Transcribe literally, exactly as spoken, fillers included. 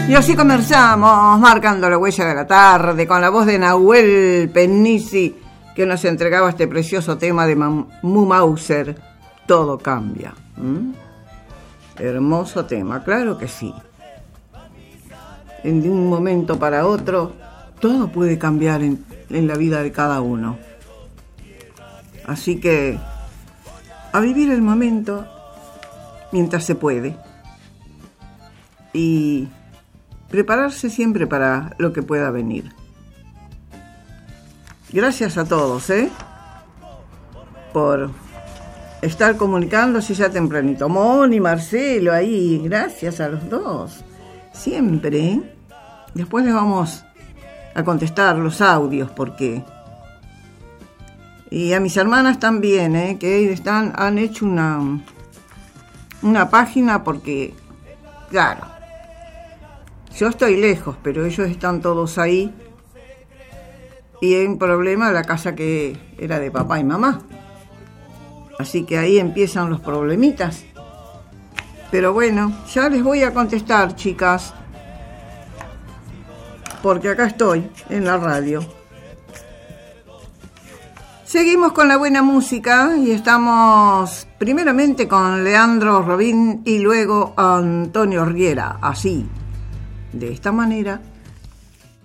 Y así comenzamos, marcando la huella de la tarde, con la voz de Nahuel Pennisi, que nos entregaba este precioso tema de Mu Mauser, Todo Cambia. ¿Mm? Hermoso tema, claro que sí. En de un momento para otro, todo puede cambiar en, en la vida de cada uno. Así que, a vivir el momento mientras se puede. Y prepararse siempre para lo que pueda venir. Gracias a todos, ¿eh? Por estar comunicándose ya tempranito. Moni, Marcelo, ahí, gracias a los dos. Siempre, ¿eh? Después les vamos a contestar los audios, porque... Y a mis hermanas también, ¿eh? Que están, han hecho una, una página porque, claro, yo estoy lejos, pero ellos están todos ahí. Y hay un problema, la casa que era de papá y mamá. Así que ahí empiezan los problemitas. Pero bueno, ya les voy a contestar, chicas. Porque acá estoy, en la radio. Seguimos con la buena música y estamos primeramente con Leandro Robín y luego Antonio Riera. Así, de esta manera...